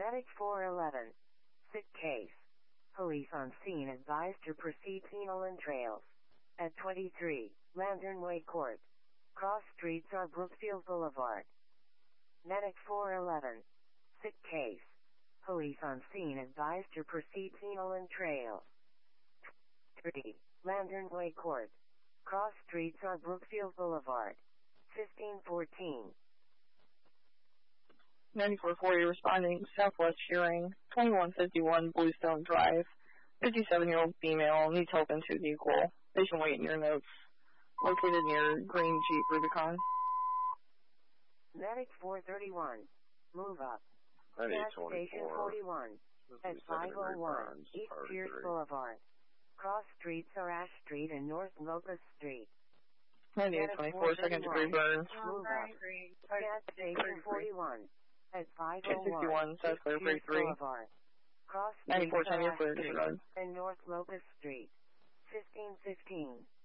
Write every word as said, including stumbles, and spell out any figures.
Medic four eleven. Sick case. Police on scene advised to proceed Penal Trails. At twenty-three, Lantern Way Court. Cross streets are Brookfield Boulevard. Medic four eleven. Sick case. Police on scene advised to proceed Penal Trails. three. Lantern Way Court. Cross streets are Brookfield Boulevard. fifteen fourteen. ninety-four forty responding, Southwest Shearing, twenty-one fifty-one Bluestone Drive. fifty-seven-year-old female needs help in two equal. Patient weight in your notes. Located near Green Jeep Rubicon. Medic four thirty-one. Move up. ninety-eight Gas station twenty-four. forty-one. At five oh one East Pierce Boulevard. Cross streets are Ash Street and North Locust Street. ninety-eight twenty-four, second degree burns. Move up. Gas station forty-one. At five oh one sixty-one, South Clear Pierce three. Boulevard. Cross streets ninety-four are ten, Ash clear Street disregard. and North Locust Street. fifteen fifteen.